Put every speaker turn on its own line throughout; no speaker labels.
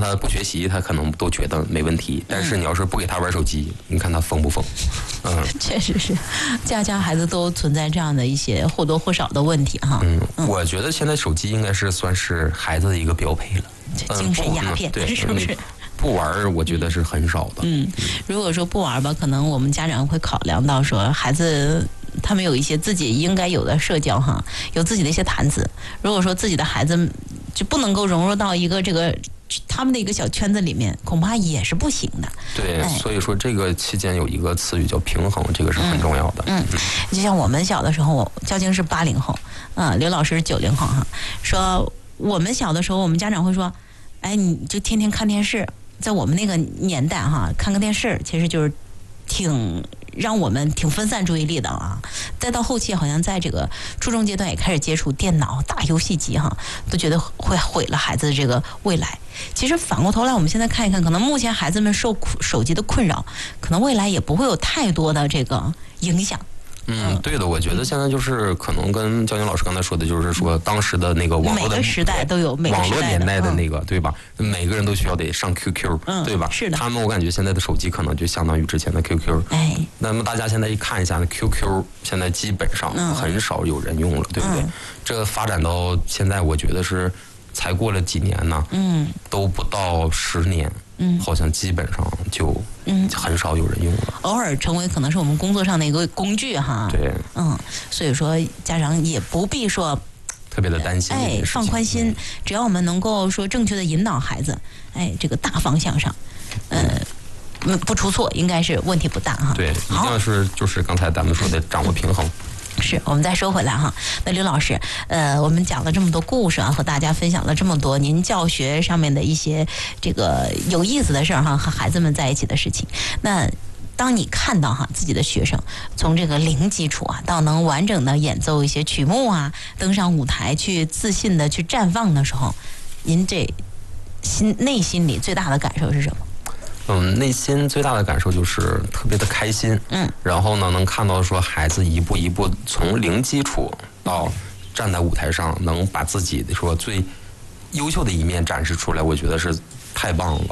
他不学习，他可能都觉得没问题。但是你要是不给他玩手机，你看他疯不疯？
确实是，家家孩子都存在这样的一些或多或少的问题哈。
我觉得现在手机应该是算是孩子的一个标配了，
精神鸦片，
对，
是不是？
不玩，我觉得是很少的。
如果说不玩吧，可能我们家长会考量到说，孩子他们有一些自己应该有的社交哈，有自己的一些谈资。如果说自己的孩子就不能够融入到一个他们的一个小圈子里面，恐怕也是不行的。
对，所以说这个期间有一个词语叫平衡，这个是很重要的。
就像我们小的时候，焦晶是80后，刘老师是90后哈。说我们小的时候，我们家长会说，哎，你就天天看电视。在我们那个年代哈，看个电视其实就是让我们挺分散注意力的啊。再到后期，好像在这个初中阶段也开始接触电脑、打游戏机哈，都觉得会毁了孩子的这个未来。其实反过头来，我们现在看一看，可能目前孩子们受手机的困扰，可能未来也不会有太多的这个影响。
对的，我觉得现在就是可能跟焦晶老师刚才说的，就是说当时的那个网络的
每个时代都有每个时代的
网络年代的那个，对吧？每个人都需要得上 QQ，对吧？
是的。
他们我感觉现在的手机可能就相当于之前的 QQ。那么大家现在一看一下，QQ 现在基本上很少有人用了，对不对？这发展到现在，我觉得是才过了几年呢，都不到10年。好像基本上就很少有人用了，
偶尔成为可能是我们工作上的一个工具哈。
对，
所以说家长也不必说
特别的担心，
放宽心，只要我们能够说正确的引导孩子，这个大方向上，不出错，应该是问题不大哈。
对，一定是就是刚才咱们说的掌握平衡。
是，我们再说回来哈。那刘老师，我们讲了这么多故事啊，和大家分享了这么多您教学上面的一些这个有意思的事儿哈，和孩子们在一起的事情。那当你看到自己的学生从这个零基础啊，到能完整的演奏一些曲目啊，登上舞台去自信的去绽放的时候，您这内心里最大的感受是什么？
内心最大的感受就是特别的开心。然后呢，能看到说孩子一步一步从零基础到站在舞台上，能把自己的说最优秀的一面展示出来，我觉得是太棒了。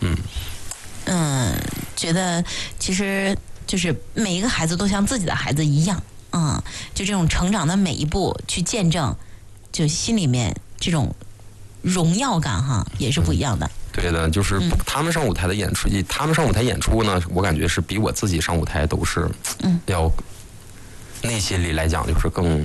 觉得其实就是每一个孩子都像自己的孩子一样，就这种成长的每一步去见证，就心里面这种荣耀感哈，也是不一样的。
对的，就是他们上舞台的演出，他们上舞台演出呢，我感觉是比我自己上舞台都是要内心里来讲就是更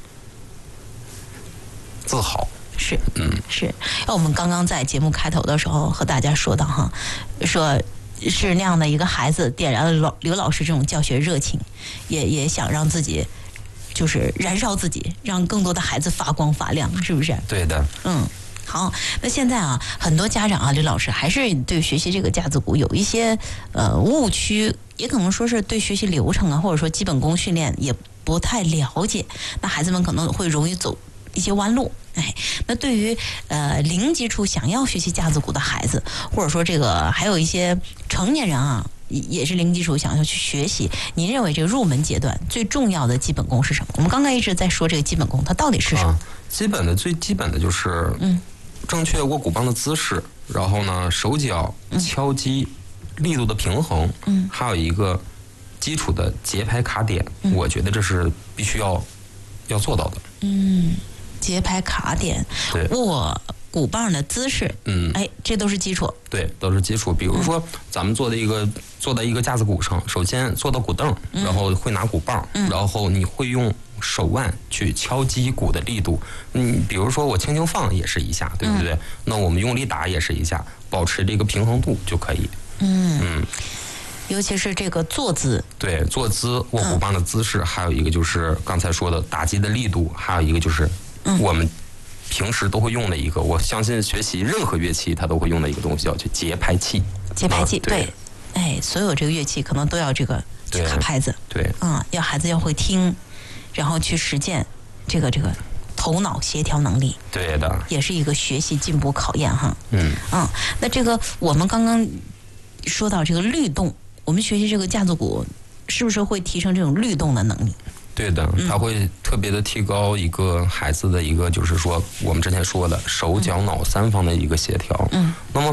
自豪。
是，是。我们刚刚在节目开头的时候和大家说到哈，说是那样的一个孩子点燃了刘老师这种教学热情，也想让自己就是燃烧自己，让更多的孩子发光发亮，是不是？
对的。
好，那现在很多家长刘老师还是对学习这个架子鼓有一些误区，也可能说是对学习流程或者说基本功训练也不太了解，那孩子们可能会容易走一些弯路。那对于零基础想要学习架子鼓的孩子，或者说这个还有一些成年人也是零基础想要去学习，您认为这个入门阶段最重要的基本功是什么？我们刚才一直在说这个基本功，它到底是什么？
最基本的就是正确握鼓棒的姿势，然后呢手脚敲击力度的平衡，还有一个基础的节拍卡点，我觉得这是必须要做到的。
节拍卡点，握鼓棒的姿势，这都是基础。对，
都是基础。比如说咱们坐在一个架子鼓上，首先坐到鼓凳，然后会拿鼓棒，然后你会用手腕去敲击鼓的力度。比如说我轻轻放也是一下，对不对？那我们用力打也是一下，保持这个平衡度就可以。
尤其是这个坐姿，
对，坐姿握鼓棒的姿势，还有一个就是刚才说的打击的力度，还有一个就是我们平时都会用的一个，我相信学习任何乐器它都会用的一个东西，叫节拍器。
节拍器，对，所有这个乐器可能都要这个去卡拍子，
对，
要孩子要会听，然后去实践这个头脑协调能力，
对的，
也是一个学习进步考验哈。那这个我们刚刚说到这个律动，我们学习这个架子鼓是不是会提升这种律动的能力？
对的，它会特别的提高一个孩子的一个，就是说我们之前说的手脚脑三方的一个协调。那么